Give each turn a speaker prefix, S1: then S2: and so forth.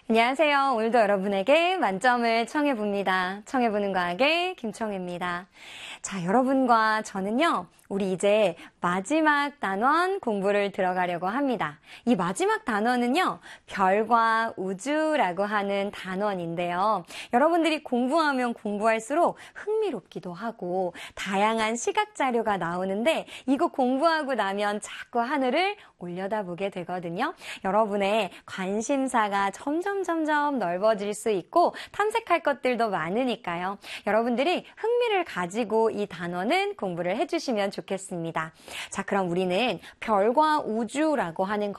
S1: 안녕하세요. 오늘도 여러분에게 만점을 청해봅니다. 청해보는 과학의 김청혜입니다. 자, 여러분과 저는요, 우리 이제 마지막 단원 공부를 들어가려고 합니다. 이 마지막 단원은요, 별과 우주라고 하는 단원인데요. 여러분들이 공부하면 공부할수록 흥미롭기도 하고 다양한 시각 자료가 나오는데 이거 공부하고 나면 자꾸 하늘을 올려다보게 되거든요. 여러분의 관심사가 점점 넓어질 수 있고 탐색할 것들도 많으니까요. 여러분들이 흥미를 가지고 이 단원은 공부를 해주시면 좋겠습니다. 자, 그럼 우리는 별과 우주라고 하는